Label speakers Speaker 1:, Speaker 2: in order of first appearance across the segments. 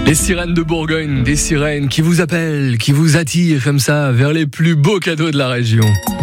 Speaker 1: Les sirènes de Bourgogne, des sirènes qui vous appellent, qui vous attirent comme ça vers les plus beaux cadeaux de la région.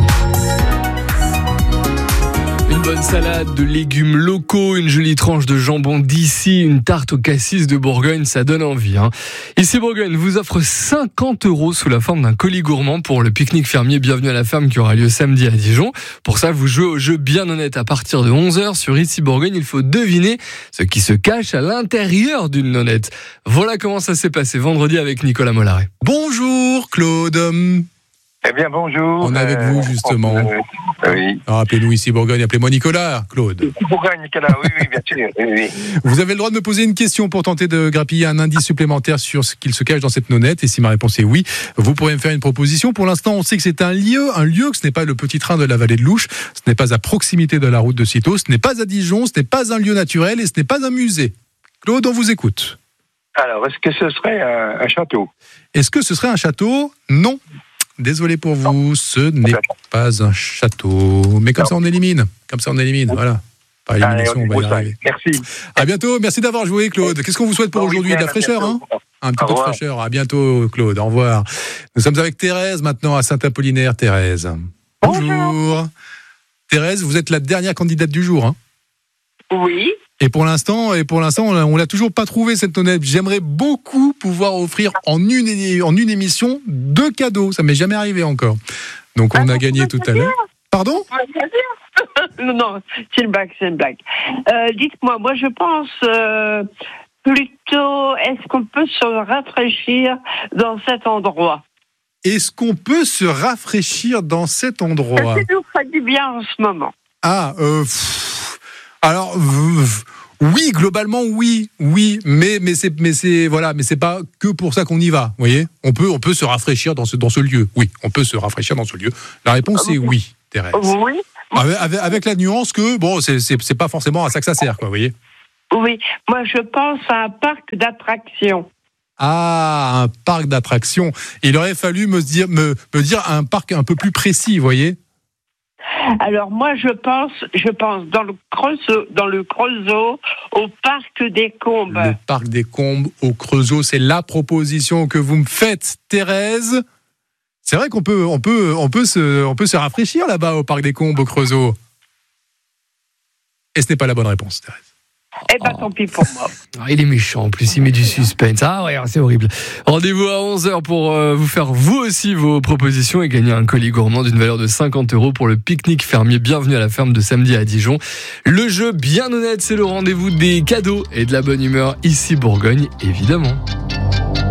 Speaker 1: Une bonne salade de légumes locaux, une jolie tranche de jambon d'ici, une tarte au cassis de Bourgogne, ça donne envie. Ici Bourgogne vous offre 50 € sous la forme d'un colis gourmand pour le pique-nique fermier Bienvenue à la ferme qui aura lieu samedi à Dijon. Pour ça, vous jouez au jeu bien honnête à partir de 11h sur Ici Bourgogne. Il faut deviner ce qui se cache à l'intérieur d'une nonnette. Voilà comment ça s'est passé vendredi avec Nicolas Mollaret.
Speaker 2: Bonjour Claude.
Speaker 3: Eh bien, bonjour.
Speaker 2: On est avec vous, justement.
Speaker 3: Oui.
Speaker 2: Alors, appelez-nous Ici Bourgogne, appelez-moi Nicolas, Claude.
Speaker 3: Ici Bourgogne, Nicolas, oui, bien sûr. Oui.
Speaker 2: Vous avez le droit de me poser une question pour tenter de grappiller un indice supplémentaire sur ce qu'il se cache dans cette nonnette. Et si ma réponse est oui, vous pourrez me faire une proposition. Pour l'instant, on sait que c'est un lieu que ce n'est pas le petit train de la vallée de l'Ouche, ce n'est pas à proximité de la route de Cîteaux, ce n'est pas à Dijon, ce n'est pas un lieu naturel et ce n'est pas un musée. Claude, on vous écoute.
Speaker 3: Alors, est-ce que ce serait un château ?
Speaker 2: Est-ce que ce serait un château ? Non. Désolé pour vous, ce n'est pas un château. Mais comme ça, on élimine. Voilà. Par élimination, on va y arriver.
Speaker 3: Merci.
Speaker 2: À bientôt. Merci d'avoir joué, Claude. Qu'est-ce qu'on vous souhaite pour aujourd'hui ? De la fraîcheur, hein ? Un petit peu de fraîcheur. À bientôt, Claude. Au revoir. Nous sommes avec Thérèse maintenant à Saint-Apollinaire. Thérèse. Bonjour. Thérèse, vous êtes la dernière candidate du jour, hein ?
Speaker 4: Oui.
Speaker 2: Et pour l'instant, on l'a toujours pas trouvé cette nonnette. J'aimerais beaucoup pouvoir offrir en une émission 2 cadeaux. Ça m'est jamais arrivé encore. Donc on a gagné tout à l'heure. Pardon ?
Speaker 4: Non, c'est une blague. Dites-moi, moi je pense plutôt, est-ce qu'on peut se rafraîchir dans cet endroit ?
Speaker 2: Est-ce qu'on peut se rafraîchir dans cet endroit ?
Speaker 4: Ça nous fait du bien en ce moment.
Speaker 2: Alors, oui, globalement, oui, mais c'est pas que pour ça qu'on y va, vous voyez ? On peut se rafraîchir dans ce lieu. Oui, on peut se rafraîchir dans ce lieu. La réponse est oui, Thérèse.
Speaker 4: Oui.
Speaker 2: Avec la nuance que, bon, c'est pas forcément à ça que ça sert, quoi, vous voyez ?
Speaker 4: Oui, moi je pense à un parc d'attractions.
Speaker 2: Ah, un parc d'attractions. Il aurait fallu me dire un parc un peu plus précis, vous voyez ?
Speaker 4: Alors moi je pense dans le Creusot au parc des Combes.
Speaker 2: Le parc des Combes au Creusot, c'est la proposition que vous me faites, Thérèse. C'est vrai qu'on peut se rafraîchir là-bas au parc des Combes au Creusot. Et ce n'est pas la bonne réponse, Thérèse.
Speaker 4: Eh ben tant pis pour moi.
Speaker 1: Il est méchant, en plus il met du suspense. Ah ouais, c'est horrible. Rendez-vous à 11h pour vous faire vous aussi vos propositions et gagner un colis gourmand d'une valeur de 50 € pour le pique-nique fermier Bienvenue à la ferme de samedi à Dijon. Le jeu bien honnête, c'est le rendez-vous des cadeaux et de la bonne humeur ici Bourgogne, évidemment.